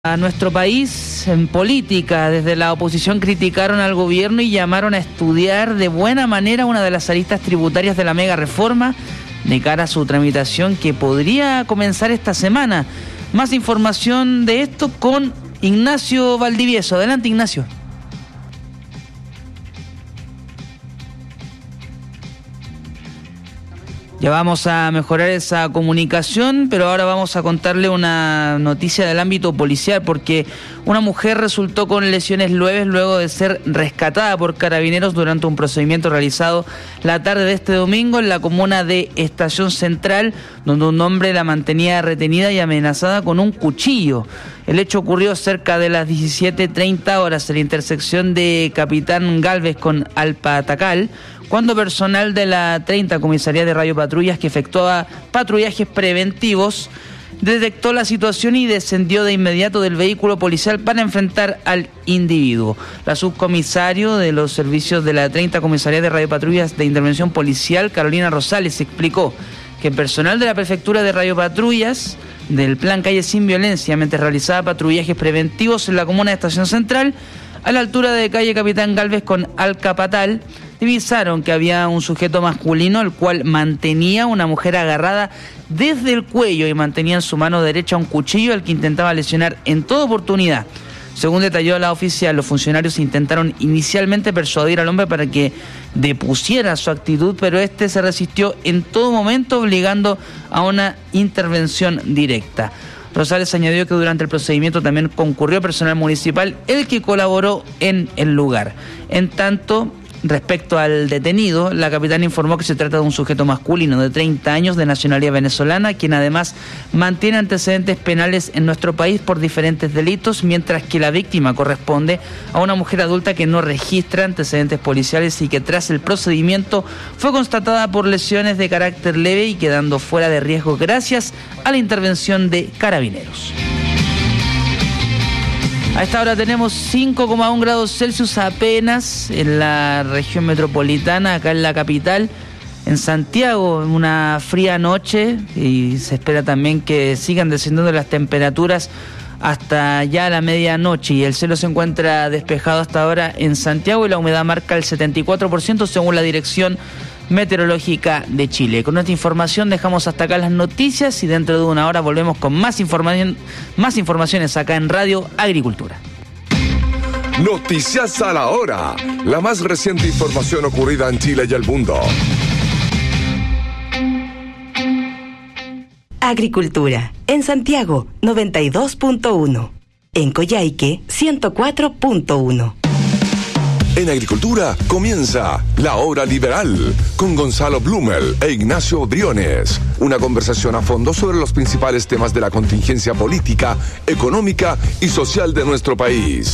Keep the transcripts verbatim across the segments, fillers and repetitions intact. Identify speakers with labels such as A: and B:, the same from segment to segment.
A: A nuestro país, en política, desde la oposición criticaron al gobierno y llamaron a estudiar de buena manera una de las aristas tributarias de la mega reforma de cara a su tramitación que podría comenzar esta semana. Más información de esto con Ignacio Valdivieso. Adelante, Ignacio. Ya vamos a mejorar esa comunicación, pero ahora vamos a contarle una noticia del ámbito policial, porque una mujer resultó con lesiones leves luego de ser rescatada por carabineros durante un procedimiento realizado la tarde de este domingo en la comuna de Estación Central, donde un hombre la mantenía retenida y amenazada con un cuchillo. El hecho ocurrió cerca de las diecisiete treinta horas en la intersección de Capitán Galvez con Alpatacal, cuando personal de la treinta Comisaría de Radio Patrullas, que efectuaba patrullajes preventivos, detectó la situación y descendió de inmediato del vehículo policial para enfrentar al individuo. La subcomisario de los servicios de la treinta Comisaría de Radio Patrullas de Intervención Policial, Carolina Rosales, explicó que el personal de la Prefectura de Radio Patrullas del Plan Calle Sin Violencia, mientras realizaba patrullajes preventivos en la comuna de Estación Central, a la altura de calle Capitán Galvez con Alcapatal, divisaron que había un sujeto masculino el cual mantenía una mujer agarrada desde el cuello y mantenía en su mano derecha un cuchillo al que intentaba lesionar en toda oportunidad. Según detalló la oficial, los funcionarios intentaron inicialmente persuadir al hombre para que depusiera su actitud, pero este se resistió en todo momento, obligando a una intervención directa. Rosales añadió que durante el procedimiento también concurrió personal municipal, el que colaboró en el lugar. En tanto, respecto al detenido, la capitana informó que se trata de un sujeto masculino de treinta años de nacionalidad venezolana, quien además mantiene antecedentes penales en nuestro país por diferentes delitos, mientras que la víctima corresponde a una mujer adulta que no registra antecedentes policiales y que tras el procedimiento fue constatada por lesiones de carácter leve y quedando fuera de riesgo gracias a la intervención de carabineros. A esta hora tenemos cinco coma uno grados Celsius apenas en la región metropolitana, acá en la capital. En Santiago, una fría noche, y se espera también que sigan descendiendo las temperaturas hasta ya la medianoche, y el cielo se encuentra despejado hasta ahora en Santiago y la humedad marca el setenta y cuatro por ciento según la Dirección Meteorológica de Chile. Con esta información dejamos hasta acá las noticias y dentro de una hora volvemos con más información, más informaciones acá en Radio Agricultura.
B: Noticias a la hora, la más reciente información ocurrida en Chile y el mundo.
C: Agricultura, en Santiago noventa y dos punto uno, en Coyhaique ciento cuatro punto uno.
B: En Agricultura comienza La Hora Liberal con Gonzalo Blumel e Ignacio Briones. Una conversación a fondo sobre los principales temas de la contingencia política, económica y social de nuestro país.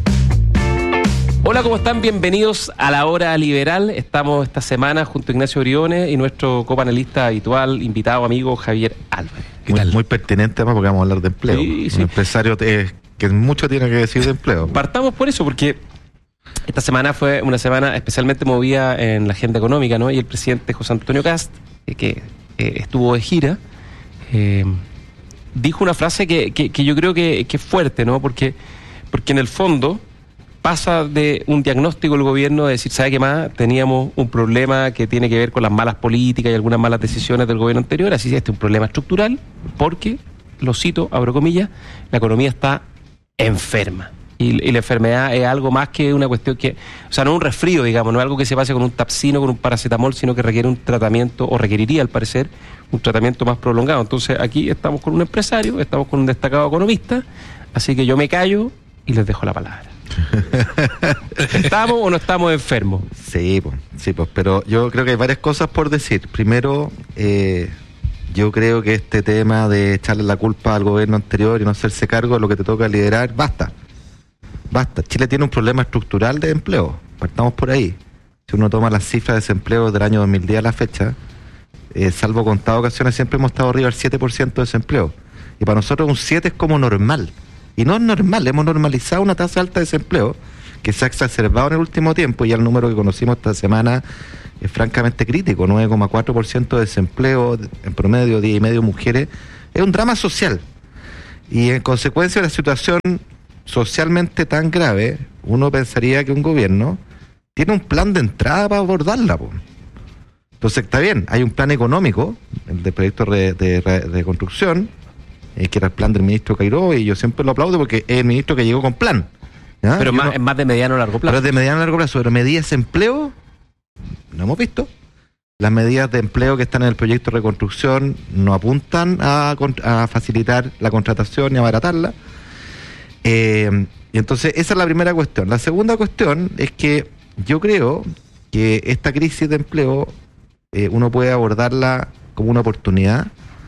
D: Hola, ¿cómo están? Bienvenidos a La Hora Liberal. Estamos esta semana junto a Ignacio Briones y nuestro copanelista habitual, invitado, amigo Javier Álvarez.
E: ¿Qué tal? Muy, muy pertinente porque vamos a hablar de empleo.
D: Sí, sí.
E: Un empresario eh, que mucho tiene que decir de empleo.
D: Partamos por eso, porque esta semana fue una semana especialmente movida en la agenda económica, ¿no? Y el presidente José Antonio Kast, eh, que eh, estuvo de gira, eh, dijo una frase que, que, que yo creo que, que es fuerte, ¿no? Porque, porque en el fondo pasa de un diagnóstico del gobierno de decir, ¿sabe qué más? Teníamos un problema que tiene que ver con las malas políticas y algunas malas decisiones del gobierno anterior, así que este es un problema estructural, porque, lo cito, abro comillas, la economía está enferma. Y, y la enfermedad es algo más que una cuestión que, o sea, no es un resfrío, digamos, no es algo que se pase con un tapsino, con un paracetamol, sino que requiere un tratamiento, o requeriría, al parecer, un tratamiento más prolongado. Entonces, aquí estamos con un empresario, estamos con un destacado economista, así que yo me callo y les dejo la palabra. ¿Estamos o no estamos enfermos?
E: Sí, pues, sí, pues, pero yo creo que hay varias cosas por decir. Primero, eh, yo creo que este tema de echarle la culpa al gobierno anterior y no hacerse cargo de lo que te toca liderar, basta. Basta. Chile tiene un problema estructural de empleo. Partamos por ahí. Si uno toma las cifras de desempleo del año dos mil diez a la fecha, eh, salvo contadas ocasiones, siempre hemos estado arriba del siete por ciento de desempleo. Y para nosotros un siete es como normal. Y no es normal, hemos normalizado una tasa alta de desempleo que se ha exacerbado en el último tiempo, y ya el número que conocimos esta semana es francamente crítico, nueve coma cuatro por ciento de desempleo, en promedio diez y medio mujeres, es un drama social. Y en consecuencia de la situación socialmente tan grave, uno pensaría que un gobierno tiene un plan de entrada para abordarla, po. Entonces está bien, hay un plan económico, el de proyecto de, de, de reconstrucción, eh, que era el plan del ministro Cairó, y yo siempre lo aplaudo porque es el ministro que llegó con plan. ¿Ya?
D: Pero más,
E: uno,
D: es más de mediano a largo plazo.
E: Pero es de mediano a largo plazo, pero medidas de empleo no hemos visto. Las medidas de empleo que están en el proyecto de reconstrucción no apuntan a, a facilitar la contratación y abaratarla. Eh, y entonces esa es la primera cuestión. La segunda cuestión es que yo creo que esta crisis de empleo eh, uno puede abordarla como una oportunidad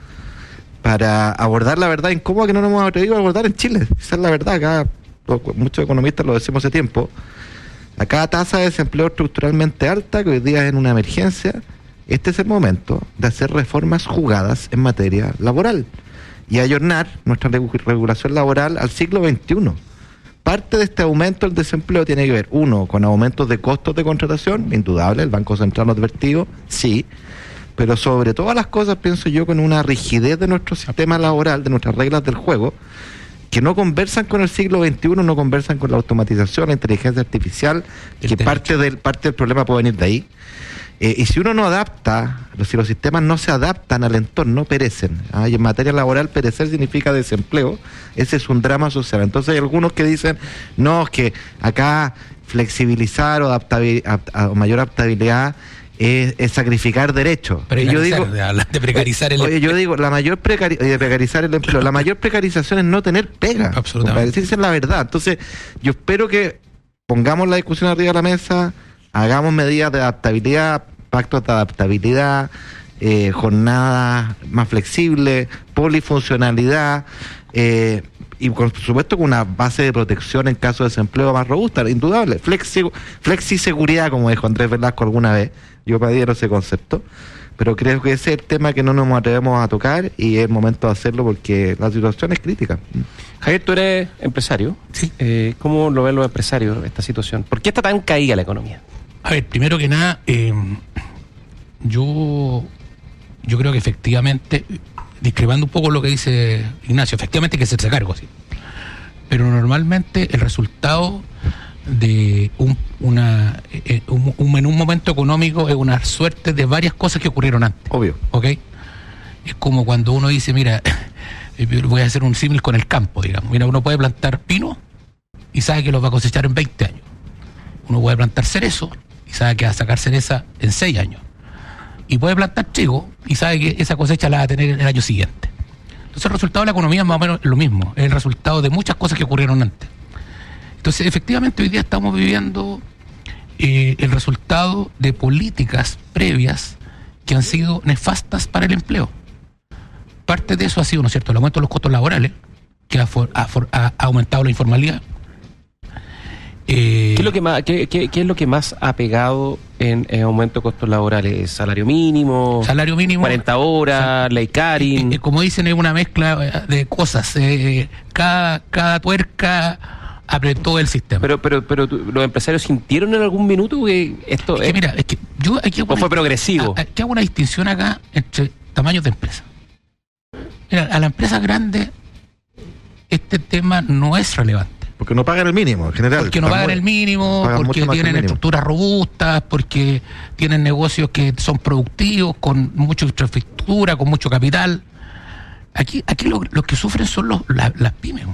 E: para abordar la verdad incómoda que no nos hemos atrevido a abordar en Chile. Esa es la verdad. Acá muchos economistas lo decimos hace tiempo. Acá tasa de desempleo estructuralmente alta, que hoy día es en una emergencia. Este es el momento de hacer reformas jugadas en materia laboral y ayornar nuestra regulación laboral al siglo veintiuno. Parte de este aumento del desempleo tiene que ver, uno, con aumentos de costos de contratación, indudable, el Banco Central lo ha advertido, sí, pero sobre todas las cosas pienso yo con una rigidez de nuestro sistema laboral, de nuestras reglas del juego, que no conversan con el siglo veintiuno, no conversan con la automatización, la inteligencia artificial, el que parte del, parte del problema puede venir de ahí. Eh, y si uno no adapta, si los sistemas no se adaptan al entorno, perecen. ¿Ah? Y en materia laboral, perecer significa desempleo. Ese es un drama social. Entonces hay algunos que dicen, no, es que acá flexibilizar o, adaptabil, o mayor adaptabilidad es, es sacrificar derechos.
F: Y yo digo, de, de precarizar el
E: empleo. Oye, yo digo, la mayor precari de precarizar el empleo, la mayor precarización es no tener pega.
F: Absolutamente.
E: Esa es la verdad. Entonces, yo espero que pongamos la discusión arriba de la mesa, hagamos medidas de adaptabilidad, pactos de adaptabilidad, eh, jornadas más flexibles, polifuncionalidad, eh, y por supuesto con una base de protección en caso de desempleo más robusta, indudable. Flexi, flexiseguridad, como dijo Andrés Velasco alguna vez, yo pedí ese concepto, pero creo que ese es el tema que no nos atrevemos a tocar y es momento de hacerlo porque la situación es crítica.
D: Javier, tú eres empresario.
F: Sí.
D: Eh, ¿Cómo lo ven los empresarios esta situación? ¿Por qué está tan caída la economía?
F: A ver, primero que nada, eh, yo, yo creo que efectivamente, discrepando un poco lo que dice Ignacio, efectivamente hay que hacerse cargo, sí. Pero normalmente el resultado de un, una, eh, un, un, en un momento económico es una suerte de varias cosas que ocurrieron antes.
E: Obvio.
F: ¿Ok? Es como cuando uno dice, mira, voy a hacer un símil con el campo, digamos. Mira, uno puede plantar pino y sabe que los va a cosechar en veinte años. Uno puede plantar cerezo y sabe que va a sacar cereza en seis años. Y puede plantar trigo y sabe que esa cosecha la va a tener el año siguiente. Entonces el resultado de la economía es más o menos lo mismo, es el resultado de muchas cosas que ocurrieron antes. Entonces efectivamente hoy día estamos viviendo eh, el resultado de políticas previas que han sido nefastas para el empleo. Parte de eso ha sido, ¿no es cierto?, el aumento de los costos laborales, que ha, for, ha, for, ha aumentado la informalidad.
D: Eh, ¿Qué, es lo que más, qué, qué, ¿Qué es lo que más ha pegado en, en aumento de costos laborales? ¿Salario mínimo?
F: Salario mínimo.
D: cuarenta horas, ley Karin.
F: Eh, eh, como dicen, es una mezcla de cosas. Eh, cada, cada tuerca apretó el sistema.
D: Pero, pero, pero ¿los empresarios sintieron en algún minuto que esto
F: es? Que,
D: es,
F: mira, es que yo aquí hago
D: ¿o fue progresivo?
F: Aquí hago una distinción acá entre tamaños de empresa. Mira, a la empresa grande este tema no es relevante.
E: Porque no pagan el mínimo, en general.
F: Porque no pagan el mínimo, porque tienen estructuras robustas, porque tienen negocios que son productivos, con mucha infraestructura, con mucho capital. Aquí aquí lo, los que sufren son los, la, las pymes.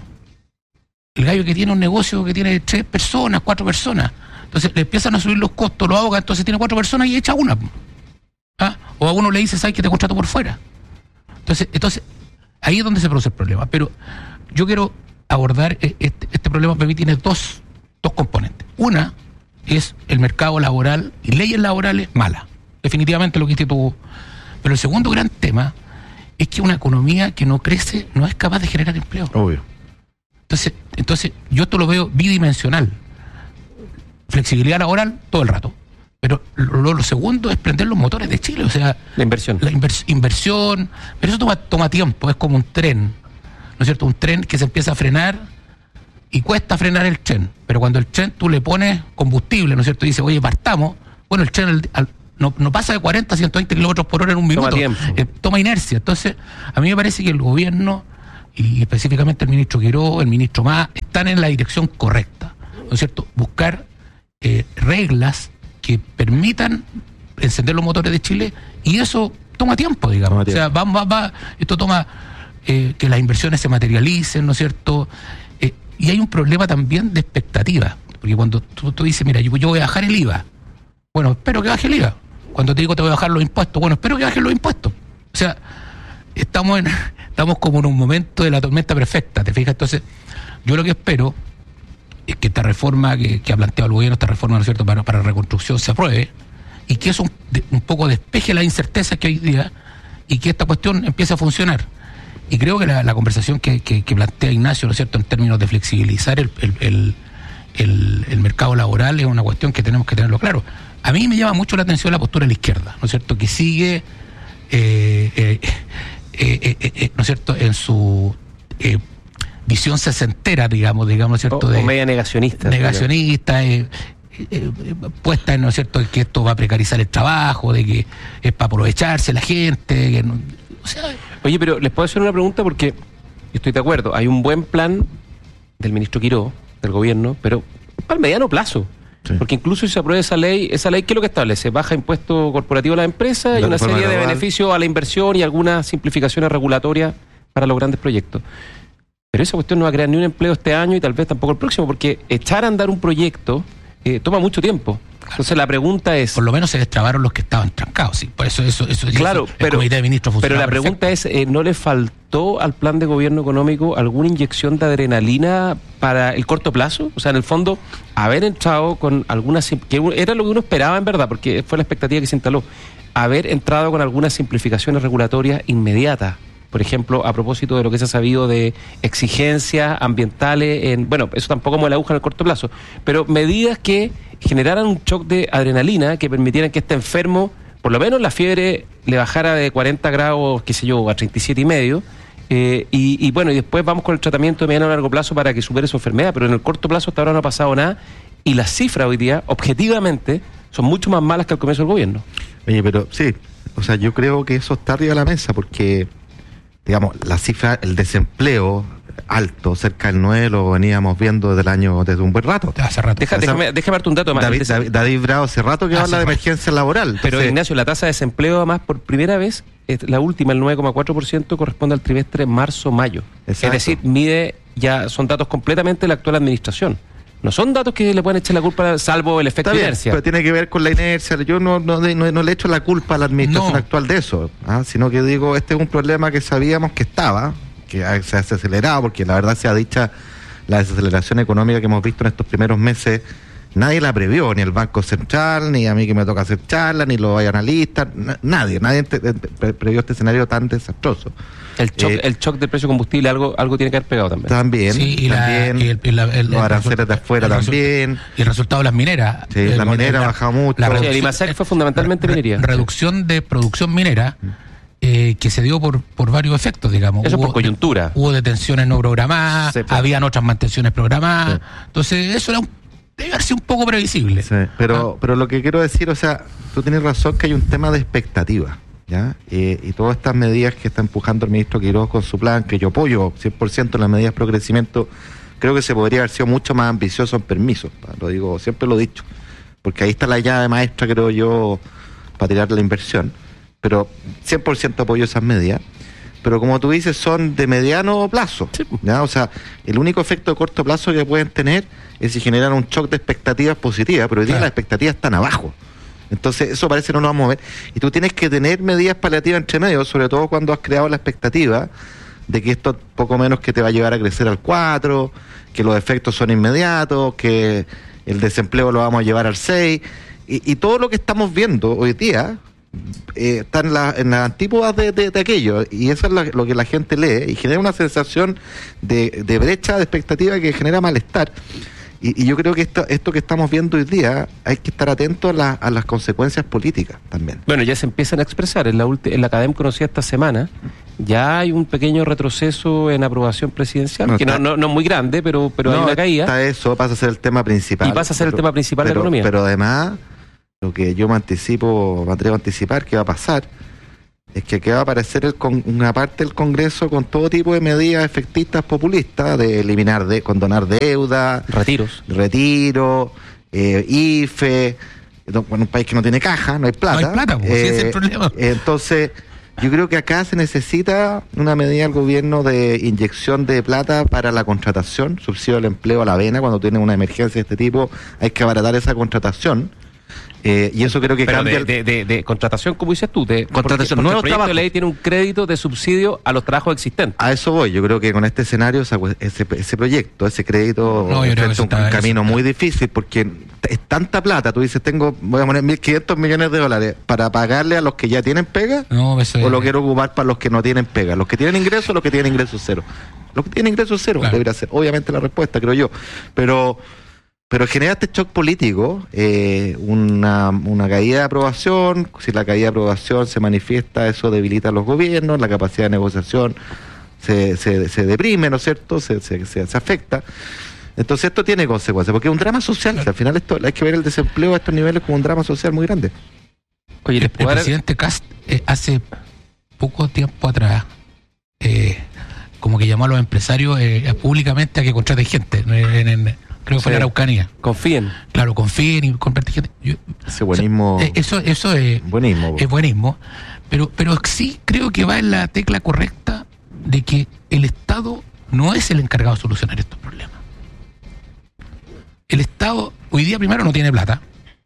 F: El gallo que tiene un negocio que tiene tres personas, cuatro personas. Entonces le empiezan a subir los costos, lo ahoga, entonces tiene cuatro personas y echa una. ¿Ah? O a uno le dice, ¿sabes que te contrato por fuera? Entonces, entonces ahí es donde se produce el problema. Pero yo quiero abordar este, este problema para mí tiene dos, dos componentes. Una es el mercado laboral y leyes laborales malas. Definitivamente lo que hiciste tú. Pero el segundo gran tema es que una economía que no crece no es capaz de generar empleo.
E: Obvio.
F: Entonces, entonces yo esto lo veo bidimensional. Flexibilidad laboral todo el rato. Pero lo, lo segundo es prender los motores de Chile. O sea,
D: la inversión.
F: La invers, inversión. Pero eso toma, toma tiempo, es como un tren. ¿No es cierto? Un tren que se empieza a frenar y cuesta frenar el tren. Pero cuando el tren tú le pones combustible, ¿no es cierto? Y dice, oye, partamos. Bueno, el tren al, al, no, no pasa de cuarenta a ciento veinte kilómetros por hora en un minuto.
D: Toma tiempo.
F: Eh, toma inercia. Entonces, a mí me parece que el gobierno y específicamente el ministro Quirós, el ministro Mas, están en la dirección correcta, ¿no es cierto? Buscar eh, reglas que permitan encender los motores de Chile, y eso toma tiempo, digamos. Toma tiempo. O sea, va, va, va, esto toma eh, que las inversiones se materialicen, ¿no es cierto? Eh, y hay un problema también de expectativa, porque cuando tú, tú dices, mira, yo, yo voy a bajar el I V A, bueno, espero que baje el I V A. Cuando te digo te voy a bajar los impuestos, bueno, espero que bajen los impuestos. O sea, estamos en, estamos como en un momento de la tormenta perfecta, ¿te fijas? Entonces, yo lo que espero es que esta reforma que, que ha planteado el gobierno, esta reforma, ¿no es cierto?, para, para reconstrucción se apruebe, y que eso un, de, un poco despeje las incertezas que hay hoy día, y que esta cuestión empiece a funcionar. Y creo que la, la conversación que, que, que plantea Ignacio, ¿no es cierto?, en términos de flexibilizar el, el, el, el, el mercado laboral es una cuestión que tenemos que tenerlo claro. A mí me llama mucho la atención la postura de la izquierda, ¿no es cierto?, que sigue, eh, eh, eh, eh, eh, ¿no es cierto?, en su eh, visión sesentera, digamos, digamos, ¿no es cierto?,
D: o,
F: de
D: o media negacionista.
F: Negacionista, eh, eh, puesta en, ¿no es cierto?, que esto va a precarizar el trabajo, de que es para aprovecharse la gente, que no, o sea...
D: Oye, pero les puedo hacer una pregunta porque yo estoy de acuerdo, hay un buen plan del ministro Quirós, del gobierno, pero para el mediano plazo. Sí. Porque incluso si se aprueba esa ley, esa ley, ¿qué es lo que establece? Baja impuesto corporativo a la empresa y una serie de beneficios a la inversión y algunas simplificaciones regulatorias para los grandes proyectos. Pero esa cuestión no va a crear ni un empleo este año y tal vez tampoco el próximo, porque echar a andar un proyecto eh, toma mucho tiempo. Entonces la pregunta es...
F: Por lo menos se destrabaron los que estaban trancados, sí. Por eso eso, eso
D: claro,
F: eso,
D: pero,
F: el comité de ministros
D: pero la
F: perfecto.
D: pregunta es, eh, ¿no le faltó al plan de gobierno económico alguna inyección de adrenalina para el corto plazo? O sea, en el fondo, haber entrado con algunas... que era lo que uno esperaba en verdad, porque fue la expectativa que se instaló. Haber entrado con algunas simplificaciones regulatorias inmediatas. Por ejemplo, a propósito de lo que se ha sabido de exigencias ambientales, en, bueno, eso tampoco mueve la aguja en el corto plazo, pero medidas que generaran un shock de adrenalina, que permitieran que este enfermo, por lo menos la fiebre le bajara de cuarenta grados, qué sé yo, a treinta y siete y medio, eh, y, y bueno, y después vamos con el tratamiento de mediano a largo plazo para que supere su enfermedad, pero en el corto plazo hasta ahora no ha pasado nada, y las cifras hoy día, objetivamente, son mucho más malas que al comienzo del gobierno.
E: Oye, pero sí, o sea, yo creo que eso está arriba de la mesa, porque... digamos, la cifra, el desempleo alto, cerca del nueve, lo veníamos viendo desde el año, desde un buen rato.
F: Hace rato.
D: Deja, déjame, déjame darte un dato más.
E: David, David, David Bravo hace rato que habla de emergencia laboral.
D: Pero
E: Entonces,
D: Ignacio, la tasa de desempleo además por primera vez, la última, el nueve coma cuatro por ciento, corresponde al trimestre marzo-mayo. Es decir, mide, ya son datos completamente de la actual administración. No son datos que le pueden echar la culpa, salvo el efecto de inercia.
E: Pero tiene que ver con la inercia. Yo no, no, no, no le echo la culpa a la administración no. actual de eso, ¿ah? Sino que digo, este es un problema que sabíamos que estaba, que se ha acelerado, porque la verdad sea dicha, la desaceleración económica que hemos visto en estos primeros meses, nadie la previó, ni el Banco Central, ni a mí que me toca hacer charla, ni los analistas, nadie, nadie previó este escenario tan desastroso.
D: El shock, eh, el shock del precio de combustible algo algo tiene que haber pegado también.
E: También,
F: sí, y
E: también
F: la, y el, y la, el,
E: los aranceles de afuera
F: el
E: también.
F: Y el resultado de las mineras.
E: Sí, la minera ha bajado mucho.
D: La el IMASEC fue fundamentalmente
F: re,
D: minería.
F: Reducción de producción minera eh, que se dio por por varios efectos, digamos.
D: Eso
F: hubo,
D: por coyuntura.
F: De, hubo detenciones no programadas, sí, habían otras mantenciones programadas. Sí. Entonces, eso era un, debe haber sido un poco previsible.
E: Sí, pero, ah. pero lo que quiero decir, o sea, tú tienes razón que hay un tema de expectativa. ¿Ya? Eh, y todas estas medidas que está empujando el ministro Quirós con su plan, que yo apoyo cien por ciento en las medidas pro crecimiento, creo que se podría haber sido mucho más ambicioso en permisos, lo digo, siempre lo he dicho, porque ahí está la llave maestra, creo yo, para tirar la inversión, pero cien por ciento apoyo esas medidas, pero como tú dices, son de mediano plazo, sí. ¿Ya? O sea, el único efecto de corto plazo que pueden tener es si generan un shock de expectativas positivas, pero hoy día claro. las expectativas están abajo. Entonces eso parece no nos va a mover. Y tú tienes que tener medidas paliativas entre medio, sobre todo cuando has creado la expectativa de que esto poco menos que te va a llevar a crecer al cuatro, que los efectos son inmediatos, que el desempleo lo vamos a llevar al seis, y, y todo lo que estamos viendo hoy día eh, está en, la, en las antípodas de, de, de aquello, y eso es la, lo que la gente lee, y genera una sensación de, de brecha de expectativa que genera malestar. Y, y yo creo que esto, esto que estamos viendo hoy día hay que estar atentos a, la, a las consecuencias políticas también.
D: Bueno, ya se empiezan a expresar. En la, ulti- en la Academ conocida esta semana, ya hay un pequeño retroceso en aprobación presidencial, no, que está, no, no, no es muy grande, pero, pero no, hay una caída.
E: Está eso, pasa a ser el tema principal.
D: Y pasa a ser
E: pero,
D: el tema principal
E: pero,
D: de la economía.
E: Pero además, lo que yo me anticipo, me atrevo a anticipar que va a pasar, es que aquí va a aparecer el con, una parte del Congreso con todo tipo de medidas efectistas populistas, de eliminar, de condonar deuda,
D: retiros,
E: retiro, eh, I F E, en un país que no tiene caja, no hay plata.
F: No hay plata, pues,
E: eh,
F: ese es el problema.
E: Entonces, yo creo que acá se necesita una medida del gobierno de inyección de plata para la contratación, subsidio al empleo a la vena, cuando tiene una emergencia de este tipo, hay que abaratar esa contratación. Eh, y eso creo que
D: pero
E: cambia
D: de, de, de, de contratación, como dices tú, de
E: contratación,
D: porque, porque
E: nuevos
D: el proyecto
E: trabajos.
D: de ley tiene un crédito de subsidio a los trabajos existentes.
E: A eso voy, yo creo que con este escenario esa, ese, ese proyecto, ese crédito
F: no,
E: enfrenta un,
F: está,
E: un camino
F: está.
E: muy difícil, porque es tanta plata, tú dices, tengo, voy a poner mil quinientos millones de dólares para pagarle a los que ya tienen pega,
F: no, eso
E: o
F: es...
E: lo quiero ocupar para los que no tienen pega, los que tienen ingresos, los que tienen ingresos cero. Los que tienen ingresos cero, claro, debería ser obviamente la respuesta, creo yo, pero Pero genera este shock político, eh, una, una caída de aprobación. Si la caída de aprobación se manifiesta, eso debilita a los gobiernos, la capacidad de negociación se, se, se deprime, ¿no es cierto? Se, se, se, se afecta. Entonces esto tiene consecuencias, porque es un drama social. Claro. O sea, al final esto hay que ver el desempleo a estos niveles como un drama social muy grande.
F: Oye, el, el presidente Kast eh, hace poco tiempo atrás eh, como que llamó a los empresarios eh, públicamente a que contraten gente en, en, en creo que fue sí. en Araucanía.
D: Confíen.
F: Claro, confíen y contraten gente. Yo,
E: Ese buenismo.
F: O sea, eso eso es
E: buenismo.
F: Es buenismo. Pero, pero sí creo que va en la tecla correcta de que el Estado no es el encargado de solucionar estos problemas. El Estado hoy día primero no tiene plata.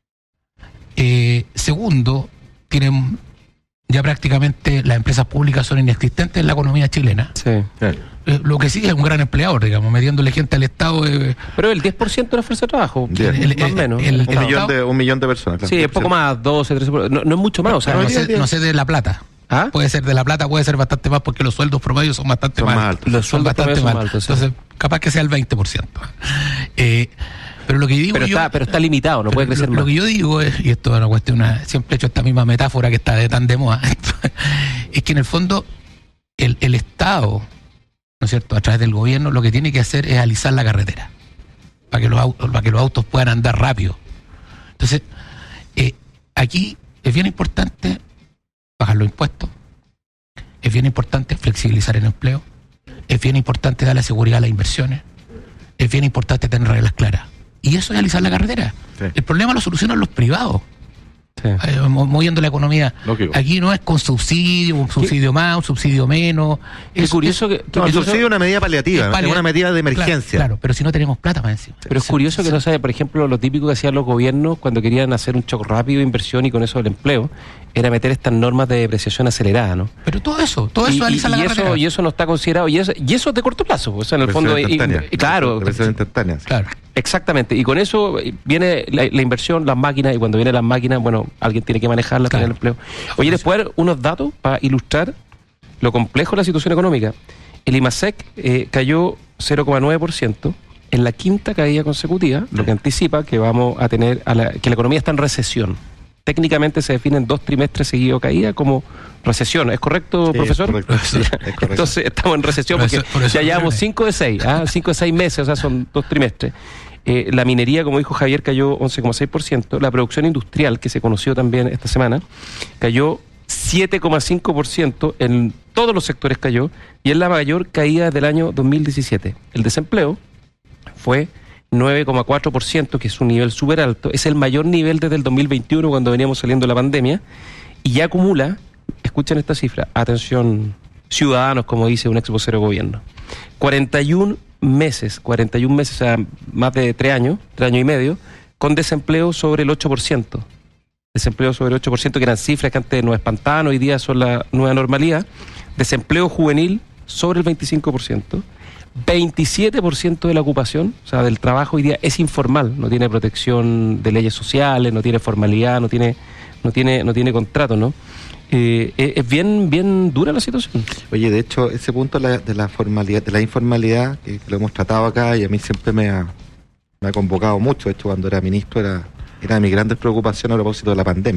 F: Eh, segundo, tienen ya prácticamente las empresas públicas son inexistentes en la economía chilena.
D: Sí.
F: Eh, lo que sí es un gran empleador, digamos, metiéndole gente al Estado. Eh,
D: Pero el diez por ciento de la fuerza de trabajo,
E: el,
D: el, más o menos.
E: El, el, un, millón de, un millón de personas. Claro.
D: Sí, es poco más, doce, trece, no, no es mucho más. O sea,
F: no,
D: no,
F: sé, no sé de La Plata. ¿Ah? Puede ser de La Plata, puede ser bastante más porque los sueldos promedios son bastante
E: son
F: más
E: altos.
F: altos.
D: Los
F: son
D: sueldos
F: bastante
D: son
F: más
D: altos.
F: Entonces, sí. capaz que sea el veinte por ciento. Eh, pero lo que digo
D: pero
F: yo.
D: Está, pero está limitado, no puede crecer
F: lo,
D: más.
F: Lo que yo digo es, y esto es una cuestión, una, siempre he hecho esta misma metáfora que está de tan de moda, es que en el fondo el, el Estado, ¿no es cierto?, a través del gobierno, lo que tiene que hacer es alisar la carretera para que los autos, para que los autos puedan andar rápido. Entonces, eh, aquí es bien importante bajar los impuestos, es bien importante flexibilizar el empleo, es bien importante darle seguridad a las inversiones, es bien importante tener reglas claras. Y eso es alisar la carretera. Sí. El problema lo solucionan los privados. Sí. Eh, moviendo la economía. Lógico. Aquí no es con subsidio, un subsidio ¿Qué? más, un subsidio menos.
D: Es curioso que.
E: No, el subsidio es una medida paliativa, es, pali- es una medida de emergencia.
F: Claro, claro, pero si no tenemos plata para encima.
D: Pero es curioso que no sabe, por ejemplo, lo típico que hacían los gobiernos cuando querían hacer un shock rápido de inversión y con eso del empleo, era meter estas normas de depreciación acelerada, ¿no?
F: Pero todo eso, todo eso
D: y,
F: alisa
D: y,
F: la
D: y
F: carretera.
D: Eso, y eso no está considerado, y eso, y eso es de corto plazo, o sea, en el fondo. Y, y, claro.
E: Instantánea.
F: Claro.
D: Exactamente, y con eso viene la, la inversión, las máquinas, y cuando vienen las máquinas, bueno, alguien tiene que manejarlas, claro. tener el empleo. Oye, después unos datos para ilustrar lo complejo de la situación económica. El IMASEC eh, cayó cero coma nueve por ciento en la quinta caída consecutiva, sí. lo que anticipa que vamos a tener, a la, que la economía está en recesión. Técnicamente se definen dos trimestres seguidos caída como recesión. ¿Es correcto, sí, profesor?
E: Es correcto, sí, es correcto.
D: Entonces estamos en recesión por porque eso, por eso ya llevamos cinco de seis, ¿ah? cinco de seis meses, o sea, son dos trimestres. Eh, la minería, como dijo Javier, cayó once coma seis por ciento. La producción industrial, que se conoció también esta semana, cayó siete coma cinco por ciento. En todos los sectores cayó, y es la mayor caída del año dos mil diecisiete. El desempleo fue nueve coma cuatro por ciento, que es un nivel súper alto. Es el mayor nivel desde el dos mil veintiuno, cuando veníamos saliendo de la pandemia, y ya acumula, escuchen esta cifra, atención ciudadanos, como dice un ex vocero de gobierno, cuarenta y un meses, cuarenta y un meses, o sea, más de tres años, tres años y medio, con desempleo sobre el ocho por ciento. Desempleo sobre el ocho por ciento, que eran cifras que antes nos espantaban, hoy día son la nueva normalidad. Desempleo juvenil sobre el veinticinco por ciento. veintisiete por ciento de la ocupación, o sea, del trabajo hoy día es informal, no tiene protección de leyes sociales, no tiene formalidad, no tiene, no tiene, no tiene contrato, ¿no? Eh, es bien, bien dura la situación.
E: Oye, de hecho, ese punto de la, de la formalidad, de la informalidad, que lo hemos tratado acá y a mí siempre me ha, me ha convocado mucho. De hecho, cuando era ministro era, era de mis grandes preocupaciones a propósito de la pandemia.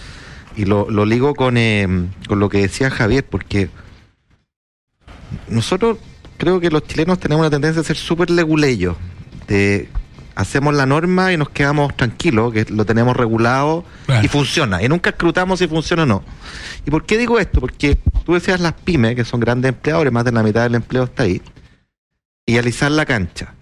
E: Y lo, lo ligo con, eh, con lo que decía Javier, porque nosotros creo que los chilenos tenemos una tendencia a ser súper leguleyos, de hacemos la norma y nos quedamos tranquilos, que lo tenemos regulado claro. y funciona. Y nunca escrutamos si funciona o no. ¿Y por qué digo esto? Porque tú decías las pymes, que son grandes empleadores, más de la mitad del empleo está ahí, y alisar la cancha.